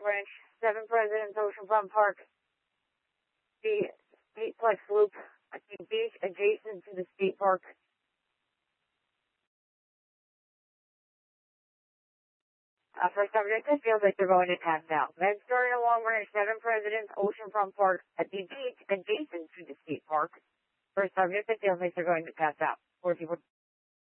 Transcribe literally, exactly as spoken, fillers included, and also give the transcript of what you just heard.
Ranch, seven Presidents Oceanfront Park, the Speedplex Loop at the beach adjacent to the skate park. Uh, for subject, it feels like they're going to pass out. Then starting along Ranch, seven Presidents Oceanfront Park at the beach adjacent to the skate park. For subject, it feels like they're going to pass out. Or if you would